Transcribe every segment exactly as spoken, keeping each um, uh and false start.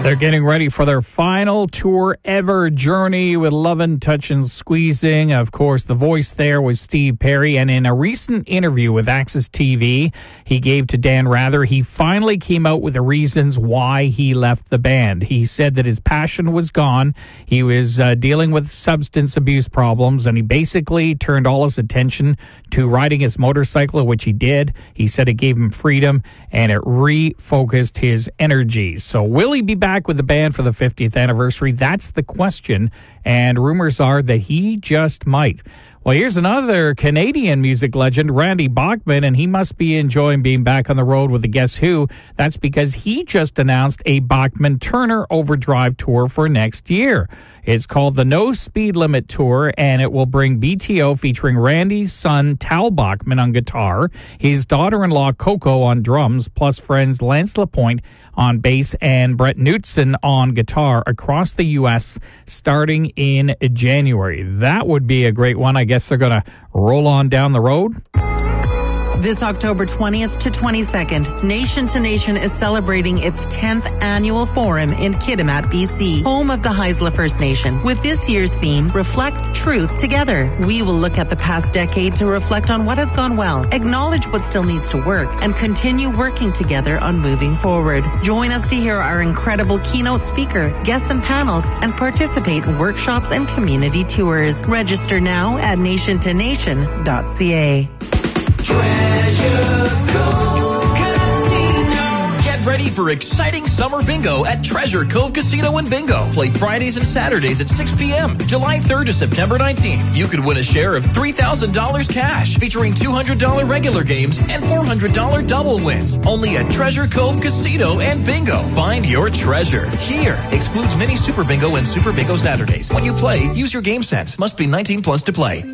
They're getting ready for their final tour ever journey with Lovin', Touchin', Squeezing. Of course, the voice there was Steve Perry. And in a recent interview with Access T V he gave to Dan Rather, he finally came out with the reasons why he left the band. He said that his passion was gone. He was uh, dealing with substance abuse problems, and he basically turned all his attention to riding his motorcycle, which he did. He said it gave him freedom, and it refocused his energies. So will he be back with the band for the fiftieth anniversary? That's the question, and rumors are that he just might. Well, here's another Canadian music legend, Randy Bachman, and he must be enjoying being back on the road with the Guess Who. That's because he just announced a Bachman-Turner Overdrive tour for next year. It's called the No Speed Limit Tour, and it will bring B T O featuring Randy's son, Tal Bachman, on guitar, his daughter-in-law, Coco, on drums, plus friends Lance Lapointe on bass and Brett Knutson on guitar across the U S starting in January. That would be a great one. I guess they're going to roll on down the road. This October twentieth to twenty-second, Nation to Nation is celebrating its tenth annual forum in Kitimat, B C, home of the Haisla First Nation. With this year's theme, Reflect Truth Together. We will look at the past decade to reflect on what has gone well, acknowledge what still needs to work, and continue working together on moving forward. Join us to hear our incredible keynote speaker, guests and panels, and participate in workshops and community tours. Register now at nation to nation dot c a. Treasure Cove Casino. Get ready for exciting summer bingo at Treasure Cove Casino and Bingo. Play Fridays and Saturdays at six p.m. July third to September nineteenth. You could win a share of three thousand dollars cash, featuring two hundred dollars regular games and four hundred dollars double wins. Only at Treasure Cove Casino and Bingo. Find your treasure here. Excludes mini Super Bingo and Super Bingo Saturdays. When you play, use your game sense. Must be nineteen plus to play.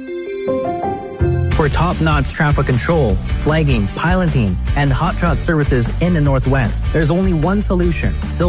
For top-notch traffic control, flagging, piloting, and hot shot services in the Northwest, there's only one solution.